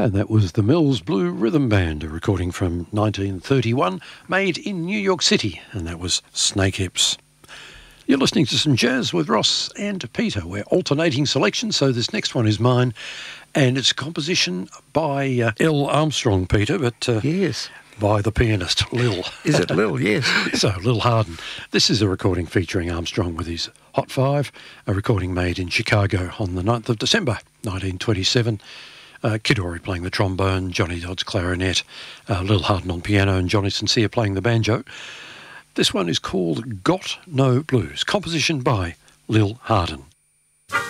And that was the Mills Blue Rhythm Band, a recording from 1931, made in New York City, and that was Snake Hips. You're listening to some jazz with Ross and Peter. We're alternating selections, so this next one is mine, and it's a composition by L. Armstrong, Peter, but yes, by the pianist Lil. Is it Lil? Yes. So, Lil Hardin. This is a recording featuring Armstrong with his Hot Five, a recording made in Chicago on the 9th of December, 1927. Kid Ory playing the trombone, Johnny Dodds clarinet, Lil Hardin on piano, and Johnny Sincere playing the banjo. This one is called Got No Blues, composition by Lil Hardin.